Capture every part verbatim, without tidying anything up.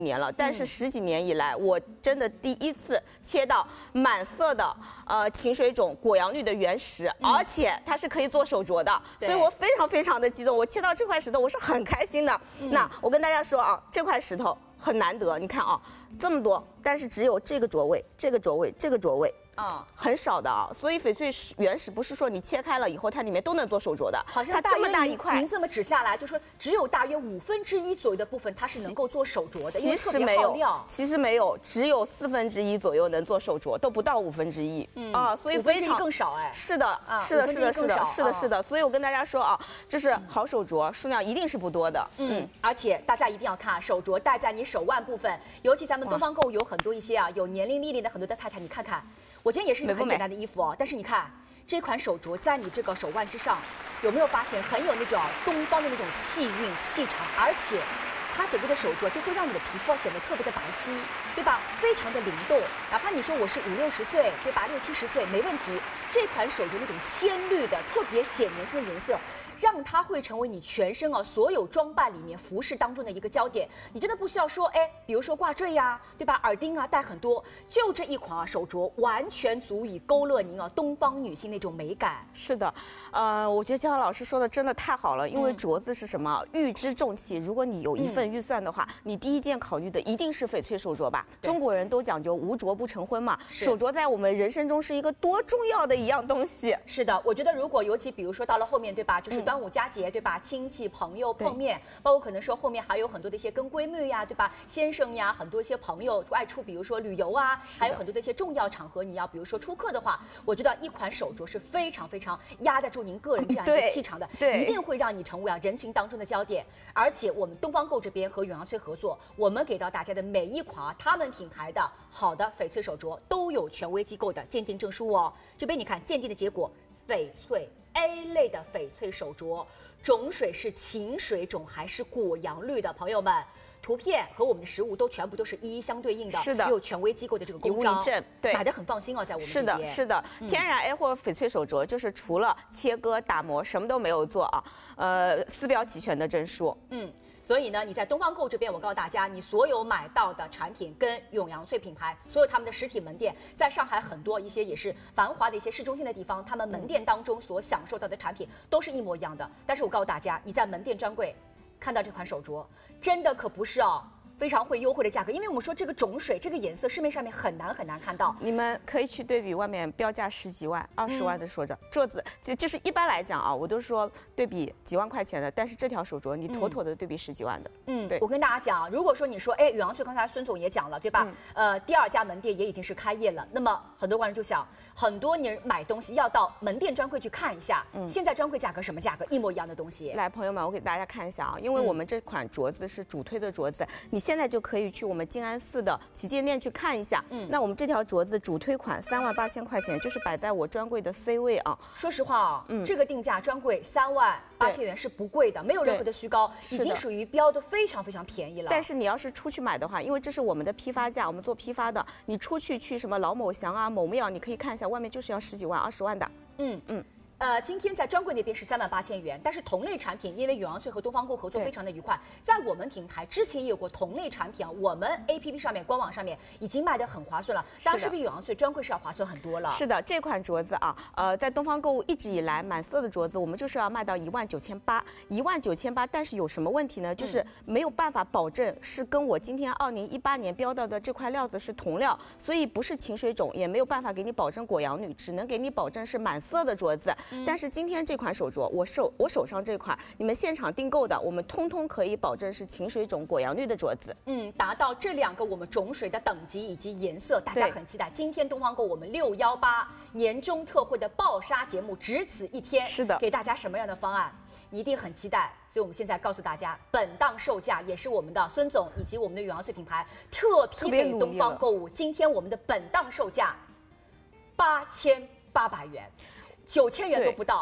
年了，但是十几年以来，我真的第一次切到满色的呃秦水种果阳绿的原石，嗯、而且它是可以做手镯的，所以我非常非常的激动。我切到这块石头，我是很开心的。嗯、那我跟大家说啊，这块石头很难得，你看啊，这么多，但是只有这个镯位、这个镯位、这个镯位。啊、嗯，很少的啊，所以翡翠原石不是说你切开了以后它里面都能做手镯的， 好像它这么大一块， 您这么指下来，就说只有大约五分之一左右的部分它是能够做手镯的， 其实没有，其实没有，只有四分之一左右能做手镯，都不到五分之一，嗯啊，所以非常更少哎， 是的，是的，是的，是的，是的，是的，所以我跟大家说啊，就是好手镯数量一定是不多的， 嗯，而且大家一定要看手镯戴在你手腕部分，尤其咱们东方购物有很多一些啊有年龄历练的很多的太太，你看看。我今天也是一个很简单的衣服哦，但是你看这款手镯在你这个手腕之上，有没有发现很有那种东方的那种气韵气场，而且它整个的手镯就会让你的皮肤显得特别的白皙，对吧？非常的灵动，哪怕你说我是五六十岁，对吧？六七十岁没问题。这款手镯那种鲜绿的、特别显年轻的颜色。让它会成为你全身啊所有装扮里面服饰当中的一个焦点，你真的不需要说，哎，比如说挂坠呀、啊，对吧？耳钉啊戴很多，就这一款啊手镯完全足以勾勒您啊东方女性那种美感。 是的，呃，我觉得姜老师说的真的太好了，因为镯子是什么？玉之重器。如果你有一份预算的话，嗯、你第一件考虑的一定是翡翠手镯吧？中国人都讲究无镯不成婚嘛，手镯在我们人生中是一个多重要的一样东西。 是的，我觉得如果尤其比如说到了后面，对吧？就是端午佳节，对吧？亲戚朋友碰面，包括可能说后面还有很多的一些跟闺蜜呀，对吧？先生呀，很多一些朋友外出，比如说旅游啊，还有很多的一些重要场合，你要比如说出客的话，我觉得一款手镯是非常非常压得住您个人这样一个气场的，一定会让你成为啊人群当中的焦点。而且我们东方购这边和永阳翠合作，我们给到大家的每一款啊他们品牌的好的翡翠手镯都有权威机构的鉴定证书哦。这边你看鉴定的结果，翡翠 A 类的翡翠手镯。种水是秦水种还是果阳绿的？朋友们，图片和我们的实物都全部都是一一相对应的， 是的， 有权威机构的这个公章， 对， 买的很放心哦，在我们是的，是的，嗯、天然 A 或翡翠手镯就是除了切割打磨什么都没有做啊，呃，四标齐全的证书， 嗯。所以呢，你在东方购这边，我告诉大家，你所有买到的产品跟永阳翠品牌，所有他们的实体门店，在上海很多一些也是繁华的一些市中心的地方，他们门店当中所享受到的产品都是一模一样的。但是我告诉大家，你在门店专柜看到这款手镯，真的可不是哦。非常会优惠的价格，因为我们说这个种水这个颜色市面上面很难很难看到， 你们可以去对比外面标价十几万、二十万的说着镯子，就就是一般来讲啊，我都说对比几万块钱的，但是这条手镯你妥妥的对比十几万的。 嗯，对。我跟大家讲，如果说你说，哎，永阳翠刚才孙总也讲了，对吧？嗯、呃，第二家门店也已经是开业了，那么很多观众就想，很多人买东西要到门店专柜去看一下，嗯，现在专柜价格什么价格，一模一样的东西。 来，朋友们，我给大家看一下啊，因为我们这款镯子是主推的镯子，你现在就可以去我们静安寺的旗舰店去看一下。嗯，那我们这条镯子主推款三万八千块钱，就是摆在我专柜的 C 位啊。 说实话啊，嗯，这个定价专柜三万八千元是不贵的，没有任何的虚高，已经属于标的非常非常便宜了。 但是你要是出去买的话，因为这是我们的批发价，我们做批发的，你出去去什么老某祥啊、某庙，你可以看一下，外面就是要十几万、二十万的。嗯嗯。 呃，今天在专柜那边是三万八千元，但是同类产品，因为永阳翠和东方购合作非常的愉快，在我们平台之前也有过同类产品啊，我们 A P P 上面、官网上面已经卖得很划算了，当然是比永阳翠专柜是要划算很多了。 是的，这款镯子啊，呃，在东方购物一直以来满色的镯子，我们就是要卖到一万九千八，一万九千八，但是有什么问题呢？就是没有办法保证是跟我今天二零一八年标到的这块料子是同料，所以不是秦水种，也没有办法给你保证果阳绿，只能给你保证是满色的镯子。嗯、但是今天这款手镯，我手我手上这款，你们现场订购的，我们通通可以保证是秦水种果阳绿的镯子。 嗯，达到这两个我们种水的等级以及颜色，大家很期待。今天东方购我们六幺八年终特惠的爆杀节目，只此一天， 是的， 给大家什么样的方案？你一定很期待，所以我们现在告诉大家，本档售价也是我们的孙总以及我们的永阳翠品牌特批给东方购物。今天我们的本档售价八千八百元。九千元都不到，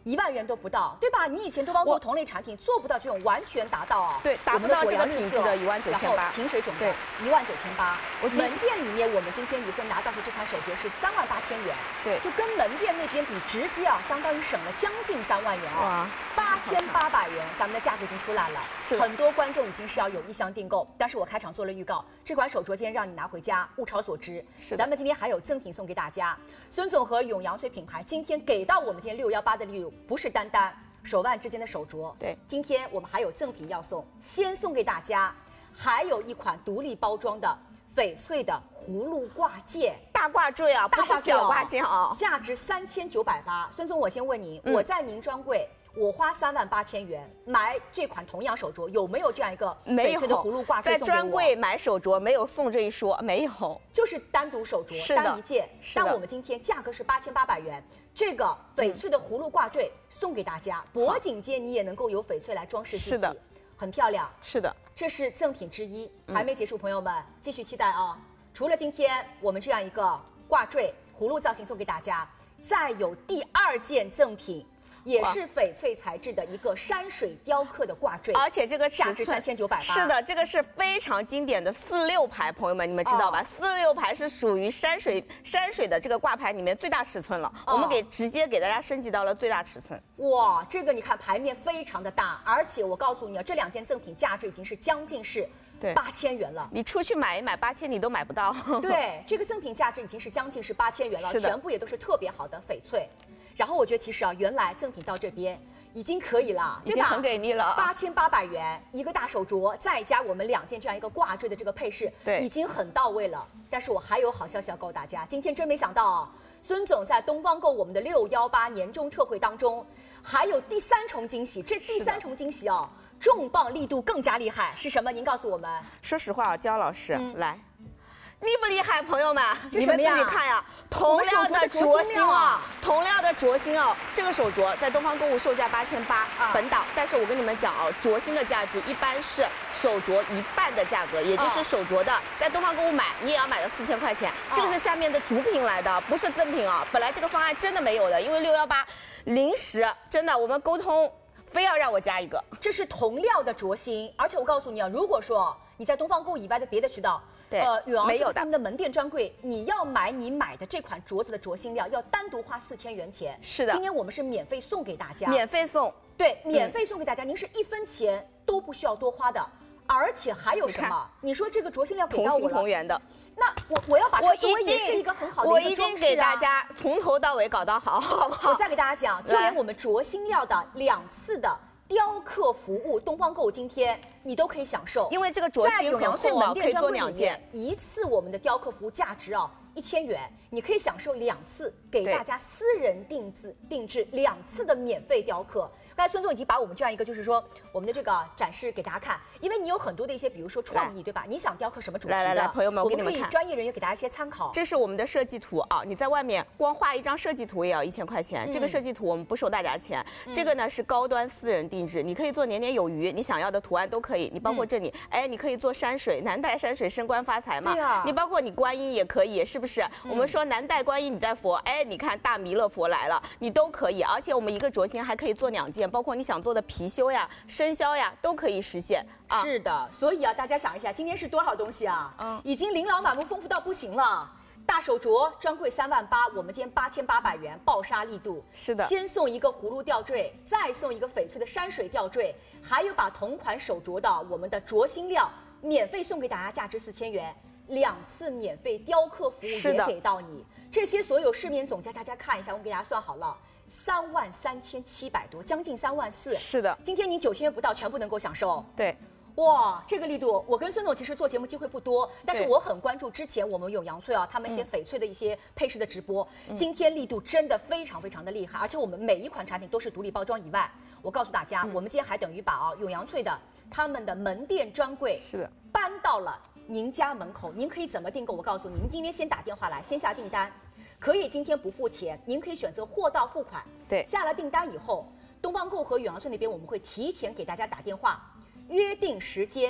一万元都不到，对吧？你以前东方购同类产品做不到这种完全达到啊， 对，达不到这个品质的一万九千八， 然后清水种的一万九千八。门店里面我们今天一份拿到是这款手镯是三万八千元， 对， 就跟门店那边比，直接啊相当于省了将近三万元啊，八千八百元，咱们的价格已经出来了。很多观众已经是要有意向订购，但是我开场做了预告，这款手镯今天让你拿回家，物超所值。咱们今天还有赠品送给大家，孙总和永阳翠品牌今天给到我们今天六幺八的礼物，不是单单手腕之间的手镯， 对， 今天我们还有赠品要送，先送给大家，还有一款独立包装的翡翠的葫芦挂件， 大挂坠啊，不是小挂件啊， 价值三千九百八。孙总，我先问您，嗯、我在您专柜。我花三万八千元买这款同样手镯，有没有这样一个翡翠的葫芦挂坠送给我？ 在专柜买手镯没有送这一说，没有， 就是单独手镯，单一件。但我们今天价格是八千八百元，这个翡翠的葫芦挂坠送给大家，脖颈间你也能够有翡翠来装饰自己，是的，很漂亮。 是的， 这是赠品之一，还没结束，朋友们继续期待啊！除了今天我们这样一个挂坠葫芦造型送给大家，再有第二件赠品。也是翡翠材质的一个山水雕刻的挂坠， 而且这个价值三千九百八。 是的，这个是非常经典的四六牌，朋友们你们知道吧？哦、四六牌是属于山水山水的这个挂牌里面最大尺寸了，哦、我们给直接给大家升级到了最大尺寸。 哇，这个你看牌面非常的大，而且我告诉你啊，这两件赠品价值已经是将近是八千元了。 你出去买一买八千你都买不到。 对，这个赠品价值已经是将近是八千元了，全部也都是特别好的翡翠。然后我觉得其实啊，原来赠品到这边已经可以了， 对吧？已经很给力了， 八千八百元一个大手镯，再加我们两件这样一个挂坠的这个配饰， 对， 已经很到位了。但是我还有好消息要告诉大家，今天真没想到啊，孙总在东方购我们的六幺八年终特惠当中，还有第三重惊喜。这第三重惊喜啊，重磅力度更加厉害，是什么？您告诉我们。 说实话啊，焦老师，嗯、来。厉不厉害，朋友们？ 你们自己看呀，同料的镯芯啊，同料的镯芯啊，这个手镯在东方购物售价八千八本档，但是我跟你们讲啊，镯芯的价值一般是手镯一半的价格，也就是手镯的，在东方购物买你也要买到四千块钱，这个是下面的主品来的，不是赠品啊。本来这个方案真的没有的，因为六幺八临时真的我们沟通，非要让我加一个。 这是同料的镯芯，而且我告诉你啊，如果说你在东方购物以外的别的渠道。 呃， 没有的。他们的门店专柜，你要买你买的这款镯子的镯芯料，要单独花四千元钱。 是的， 今天我们是免费送给大家， 免费送。 对，免费送给大家，嗯、您是一分钱都不需要多花的，而且还有什么？你, 你说这个镯芯料给到我了， 同心同源的。 那我我要把它作为也是一个很好的一个装饰、啊、 我一定给大家从头到尾搞到好，好不好？ 我再给大家讲，就连我们镯芯料的两次的雕刻服务，东方购物今天你都可以享受， 因为这个镯芯很厚啊，可以做两件。 一次我们的雕刻服务价值啊一千元，你可以享受两次，给大家私人定制定制两次的免费雕刻。刚才孙总已经把我们这样一个就是说我们的这个展示给大家看，因为你有很多的一些比如说创意，对吧？你想雕刻什么主题的？ 来来来，朋友们，我给你们看， 可以专业人员给大家一些参考。 这是我们的设计图啊，你在外面光画一张设计图也要一千块钱，嗯、这个设计图我们不收大家钱。嗯、这个呢是高端私人定制，你可以做年年有余，你想要的图案都可以。你包括这里，嗯、哎，你可以做山水，南戴山水升官发财嘛。 对啊。 你包括你观音也可以，是不是？嗯、我们说南戴观音，你戴佛，哎，你看大弥勒佛来了，你都可以。而且我们一个镯芯还可以做两件，包括你想做的貔貅呀、生肖呀，都可以实现。 啊、是的，所以啊，大家想一下，今天是多少东西啊？嗯，已经琳琅满目、丰富到不行了。大手镯专柜三万八，我们今天八千八百元，暴杀力度。 是的， 先送一个葫芦吊坠，再送一个翡翠的山水吊坠，还有把同款手镯的我们的镯芯料免费送给大家，价值四千元，两次免费雕刻服务也给到你。这些所有市面总价，大家看一下，我们给大家算好了。三万三千七百多，将近三万四。 是的， 今天您九千元不到，全部能够享受。 对， 哇，这个力度，我跟孙总其实做节目机会不多，但是我很关注之前我们永阳翠啊，他们一些翡翠的一些配饰的直播。嗯、今天力度真的非常非常的厉害，而且我们每一款产品都是独立包装以外，我告诉大家，嗯、我们今天还等于把啊永阳翠的他们的门店专柜是的搬到了您家门口，您可以怎么订购？我告诉您，您今天先打电话来，先下订单。可以今天不付钱，您可以选择货到付款。 对， 下了订单以后，东方购和永阳翠那边我们会提前给大家打电话，约定时间，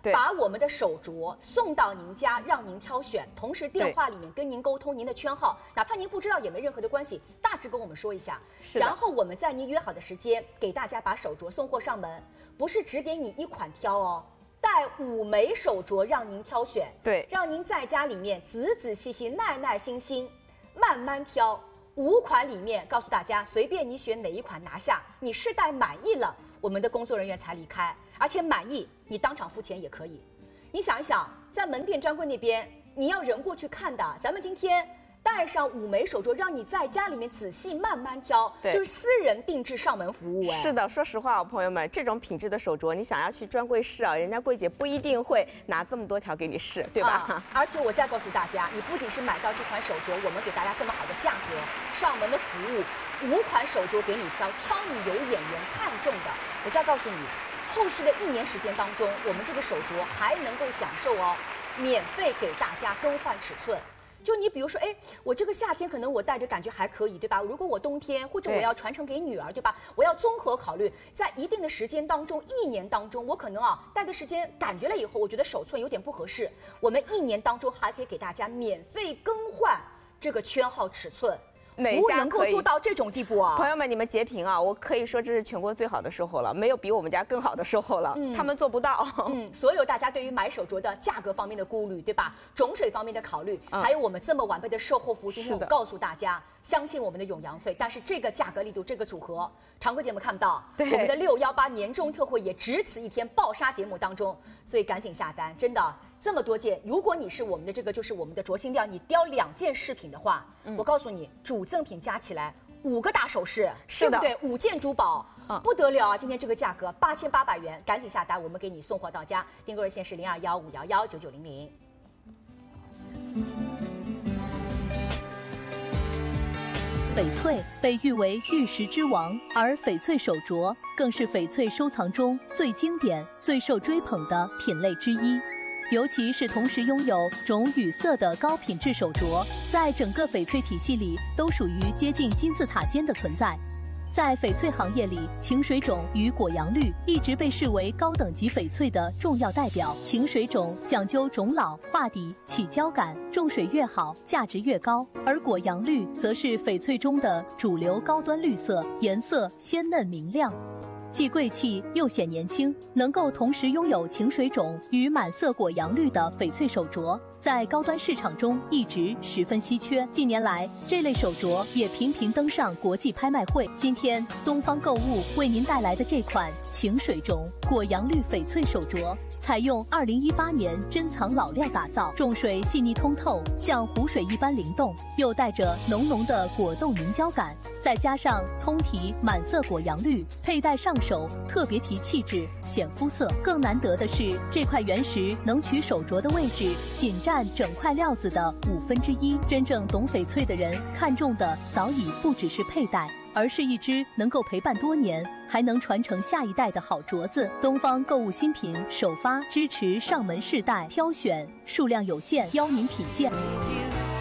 把我们的手镯送到您家，让您挑选，同时电话里面跟您沟通您的圈号，哪怕您不知道也没任何的关系，大致跟我们说一下，然后我们在您约好的时间给大家把手镯送货上门，不是只给你一款挑哦。带五枚手镯让您挑选， 对， 让您在家里面仔仔细细、耐耐心心、慢慢挑。五款里面告诉大家，随便你选哪一款拿下，你试戴满意了，我们的工作人员才离开，而且满意你当场付钱也可以。你想一想，在门店专柜那边，你要人过去看的，咱们今天带上五枚手镯，让你在家里面仔细慢慢挑，就是私人定制上门服务。哎， 是的，说实话，朋友们，这种品质的手镯，你想要去专柜试啊，人家柜姐不一定会拿这么多条给你试，对吧？ 啊、而且我再告诉大家，你不仅是买到这款手镯，我们给大家这么好的价格，上门的服务，五款手镯给你挑，挑你有眼缘看中的。我再告诉你，后续的一年时间当中，我们这个手镯还能够享受哦，免费给大家更换尺寸。就你比如说，哎，我这个夏天可能我戴着感觉还可以，对吧？如果我冬天或者我要传承给女儿，对吧？我要综合考虑，在一定的时间当中，一年当中，我可能啊戴的时间感觉了以后，我觉得手寸有点不合适，我们一年当中还可以给大家免费更换这个圈号尺寸。 哪家能够做到这种地步啊？ 朋友们，你们截屏啊！我可以说这是全国最好的售后了，没有比我们家更好的售后了。嗯，他们做不到。 嗯，所有大家对于买手镯的价格方面的顾虑，对吧？种水方面的考虑，嗯、还有我们这么完备的售后服务，今天我告诉大家，相信我们的永洋翠。但是这个价格力度，这个组合，常规节目看不到，我们的六幺八年终特惠也只此一天，爆杀节目当中，所以赶紧下单，真的。这么多件，如果你是我们的这个就是我们的镯星吊，你雕两件饰品的话，嗯、我告诉你，主赠品加起来五个大首饰， 是的， 对不对？五件珠宝，嗯、不得了啊！今天这个价格八千八百元，赶紧下单，我们给你送货到家。订购热线是零二幺五幺幺九九零零。 翡翠被誉为玉石之王，而翡翠手镯更是翡翠收藏中最经典、最受追捧的品类之一。尤其是同时拥有种羽色的高品质手镯，在整个翡翠体系里都属于接近金字塔尖的存在。在翡翠行业里，晴水种与果阳绿一直被视为高等级翡翠的重要代表。晴水种讲究种老、化底、起胶感，种水越好，价值越高；而果阳绿则是翡翠中的主流高端绿色，颜色鲜嫩明亮。既贵气又显年轻，能够同时拥有晴水种与满色果阳绿的翡翠手镯，在高端市场中一直十分稀缺。近年来，这类手镯也频频登上国际拍卖会。今天，东方购物为您带来的这款晴水种果阳绿翡翠手镯，采用二零一八年珍藏老料打造，重水细腻通透，像湖水一般灵动，又带着浓浓的果冻凝胶感，再加上通体满色果阳绿，佩戴上手特别提气质、显肤色。更难得的是，这块原石能取手镯的位置仅占整块料子的五分之一。真正懂翡翠的人看中的早已不只是佩戴，而是一只能够陪伴多年，还能传承下一代的好镯子。东方购物新品首发支持上门试戴挑选，数量有限，邀您品鉴。